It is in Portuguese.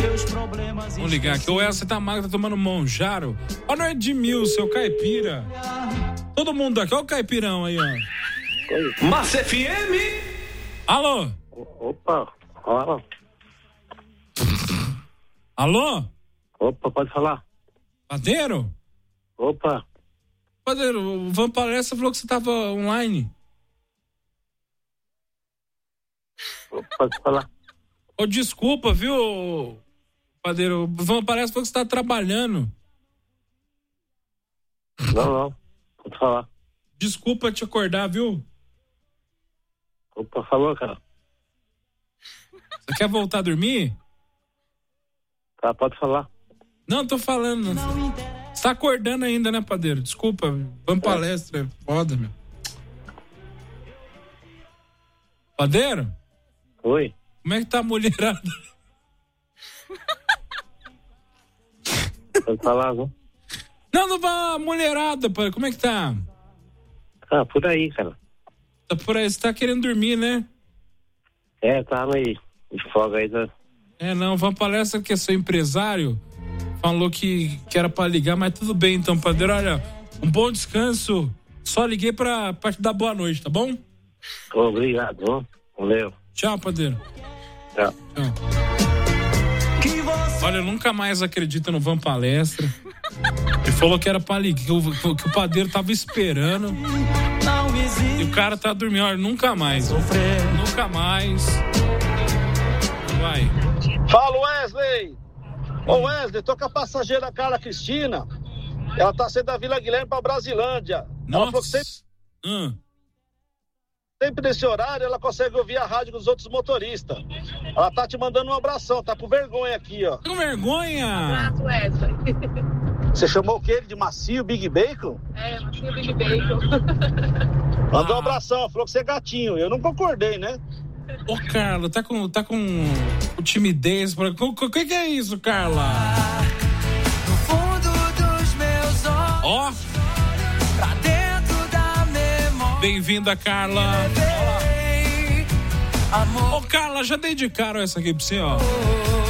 Vamos ligar aqui. O Elcio tá magro, tá tomando Monjaro. Ó, não é Edmilson, seu caipira. Todo mundo aqui, ó o caipirão aí, ó. Massa FM. Alô? Opa, fala. Alô? Opa, pode falar. Padeiro? Opa. Padeiro, o Van Palestra falou que você tava online. Pode falar. Ô, desculpa, viu, Padeiro? O Van Palestra falou que você tá trabalhando. Não. Pode falar. Desculpa te acordar, viu? Opa, falou, cara. Você quer voltar a dormir? Tá, pode falar. Não, tô falando. Você tá acordando ainda, né, Padeiro? Desculpa, Van Palestra é foda, meu. Padeiro? Oi. Como é que tá a mulherada? Pode falar, não? Não vai a mulherada, pai. Como é que tá? Ah, por aí, cara. Tá por aí, você tá querendo dormir, né? Tá meio de folga aí, tá? Não, Van Palestra, que é seu empresário, falou que era pra ligar, mas tudo bem, então, Padeiro, olha, um bom descanso. Só liguei pra te dar boa noite, tá bom? Obrigado, valeu. Tchau, Padeiro. Tchau. Olha, eu nunca mais acredito no Van Palestra. Ele falou que era pra ligar, que o Padeiro tava esperando. E o cara tá dormindo. Olha, nunca mais. Nunca mais. Vai. Fala, Wesley. Ô, Wesley, tô com a passageira Carla Cristina. Ela tá saindo da Vila Guilherme pra Brasilândia. Nossa. Ela falou que sempre nesse horário ela consegue ouvir a rádio dos outros motoristas. Ela tá te mandando um abração, tá com vergonha aqui, ó. Com vergonha? Abraço, Wesley. Você chamou o que de macio Big Bacon? Macio Big Bacon. Mandou um abração, falou que você é gatinho. Eu não concordei, né? Ô, Carla, tá com timidez. O que é isso, Carla? No fundo dos meus olhos. Ó. Pra dentro da memória. Bem-vinda, Carla. Ô, Carla, já dedicaram essa aqui pra você, ó.